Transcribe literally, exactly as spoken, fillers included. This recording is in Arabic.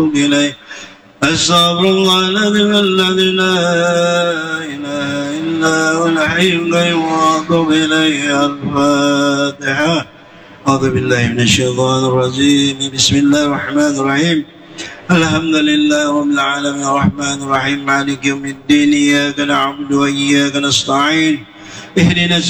إليه. أستغفر الله العظيم الذي لا إله إلا هو الحي القيوم وأتوب إليه. الفاتحة. أعوذ بالله من الشيطان الرجيم. بسم الله الرحمن الرحيم. الحمد لله رب العالمين الرحمن الرحيم مالك يوم الدين. إياك نعبد وإياك نستعين. اهدنا